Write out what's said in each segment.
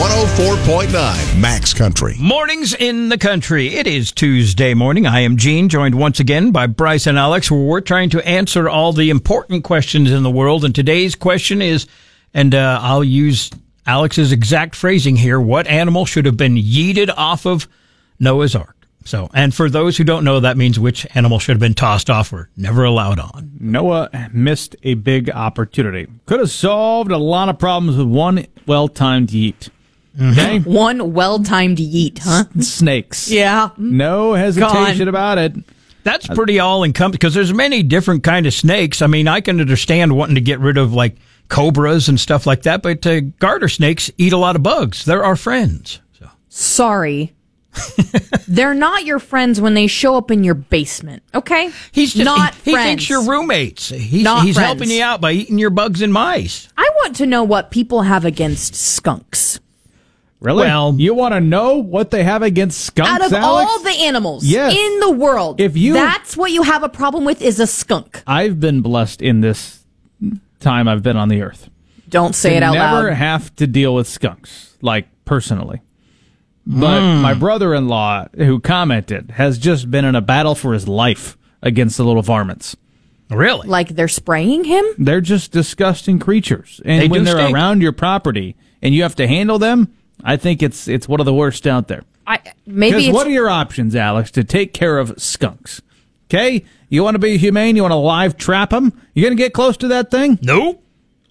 104.9 Max Country. Mornings in the country. It is Tuesday morning. I am Gene, joined once again by Bryce and Alex, where we're trying to answer all the important questions in the world. And today's question is, and I'll use Alex's exact phrasing here, what animal should have been yeeted off of Noah's Ark? So, and for those who don't know, that means which animal should have been tossed off or never allowed on. Noah missed a big opportunity. Could have solved a lot of problems with one well-timed yeet. Okay? One well-timed yeet, huh? Snakes. Yeah. No hesitation about it. That's pretty all-encompassing, because there's many different kind of snakes. I mean, I can understand wanting to get rid of, like, cobras and stuff like that, but garter snakes eat a lot of bugs. They're our friends. So. Sorry. They're not your friends when they show up in your basement, okay? He's just, not he friends. thinks you're roommates. He's Not friends. helping you out by eating your bugs and mice. I want to know what people have against skunks. Really? Well, you want to know what they have against skunks, Out of Alex? all the animals Yes. in the world, that's what you have a problem with is a skunk. I've been blessed in this time I've been on the earth. Don't say it out loud. Never have to deal with skunks, like, personally. But my brother-in-law, who commented, has just been in a battle for his life against the little varmints. Really? Like they're spraying him? They're just disgusting creatures. And They when do they're stink. around your property and you have to handle them, I think it's one of the worst out there. Maybe Because it's... what are your options, Alex, to take care of skunks? Okay? You want to be humane? You want to live trap them? You going to get close to that thing? No.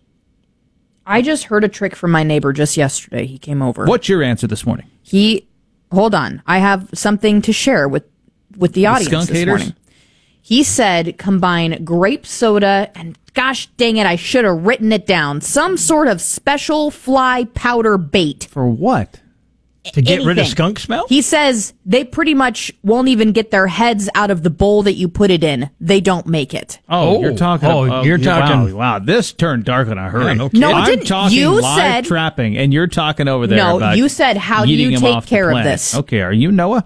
I just heard a trick from my neighbor just yesterday. He came over. What's your answer this morning? Hold on. I have something to share with the audience skunk this haters? morning. He said combine grape soda and, gosh dang it, I should have written it down. Some sort of special fly powder bait. For what? To get rid of Anything. skunk smell? He says they pretty much won't even get their heads out of the bowl that you put it in. They don't make it. Oh, you're talking. you're talking. Wow, this turned dark in a hurry. Yeah, no No, it I'm didn't. talking You live said- trapping, and you're talking over there. No, about you said, how do yeeting you him take off the care of planet. this? Okay, are you Noah?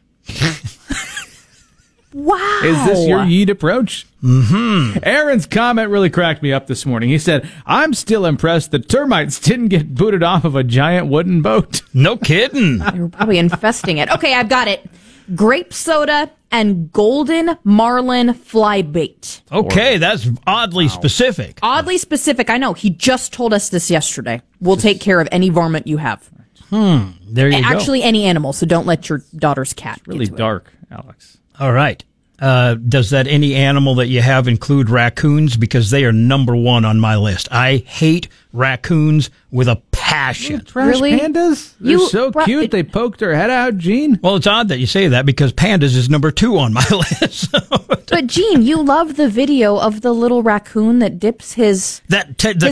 Wow. Is this your yeet approach? Mm-hmm. Aaron's comment really cracked me up this morning. He said, I'm still impressed the termites didn't get booted off of a giant wooden boat. No kidding. They were probably infesting it. Okay, I've got it. Grape soda and golden marlin fly bait. Okay, that's oddly specific. Oddly specific, I know. He just told us this yesterday. We'll take care of any varmint you have. There you go. Actually, any animal, so don't let your daughter's cat Really get to it. dark, Alex. All right. Does that any animal that you have include raccoons? Because they are number one on my list. I hate raccoons with a passion. Trash Really? pandas? They're You so brought- cute. They poked their head out, Gene. Well, it's odd that you say that because pandas is number two on my list. But, Gene, you love the video of the little raccoon that dips his The